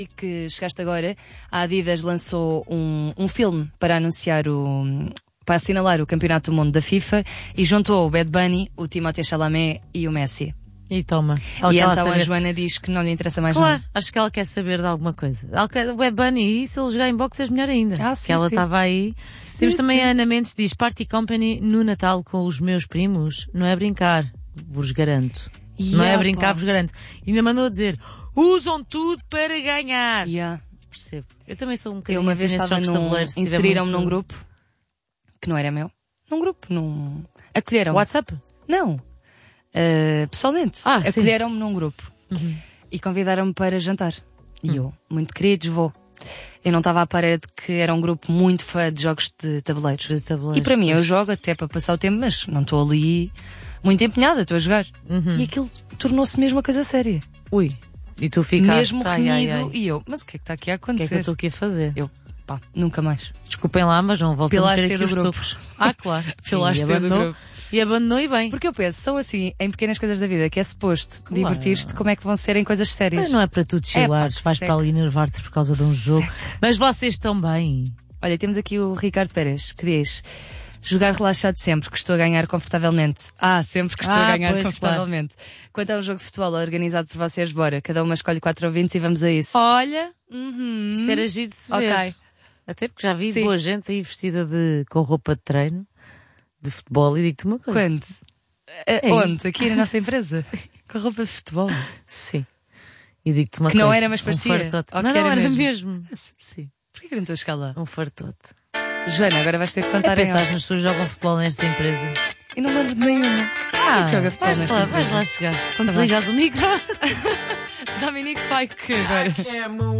E que chegaste agora, a Adidas lançou um filme para anunciar para assinalar o Campeonato do Mundo da FIFA e juntou o Bad Bunny, o Timothée Chalamet e o Messi. E toma. E então a Joana diz que não lhe interessa mais nada. Acho que ela quer saber de alguma coisa. O Bad Bunny, e se ele jogar em boxe é melhor ainda. Sim, que ela sim. estava aí. Sim, Temos também sim. a Ana Mendes, diz: Party Company no Natal com os meus primos. Não é brincar, vos garanto. Não é brincar, vos garanto. Ainda mandou dizer: usam tudo para ganhar. Percebo. Eu também sou um bocadinho. Eu uma vez assim estava inseriram-me num grupo que não era meu. Acolheram-me. WhatsApp? Não. Pessoalmente. Acolheram-me num grupo. E convidaram-me para jantar. E eu, muito queridos, vou. Eu não estava à parede que era um grupo muito fã de jogos de tabuleiros. E para mim, eu jogo até para passar o tempo, mas não estou ali muito empenhada, estou a jogar. E aquilo tornou-se mesmo uma coisa séria. Ui. E tu ficaste... Mesmo remido. E eu, mas o que é que está aqui a acontecer? O que é que eu estou aqui a fazer? Eu, nunca mais. Desculpem lá, mas não volto a meter aqui os tocos. Claro. Pilar C do grupo. E abandonou e bem. Porque eu penso, são assim, em pequenas coisas da vida, que é suposto divertir-te, como é que vão ser em coisas sérias? Mas não é para tu chilares, vais para ali enervar-te por causa de um jogo. Mas vocês estão bem. Olha, temos aqui o Ricardo Pérez, que diz: jogar relaxado sempre, que estou a ganhar confortavelmente. Sempre que estou a ganhar confortavelmente. Claro. Quanto a um jogo de futebol organizado por vocês, bora. Cada uma escolhe 4 ouvintes e vamos a isso. Olha, ser agir de se ver. Ok. Até porque já vi boa gente aí vestida com roupa de treino, de futebol, e digo-te uma coisa. Quando? Onde? Aqui na nossa empresa? Com a roupa de futebol? Sim. E digo-te uma coisa. Que não era, mas parecia? Não, era mesmo. Sim. Porquê que não estou a chegar lá? Um fartote. Joana, agora vais ter que contar em pensares nas pessoas que jogam futebol nesta empresa? E não lembro de nenhuma. Joga futebol vais lá chegar. Quando desligas o micro. Dominique Fike agora.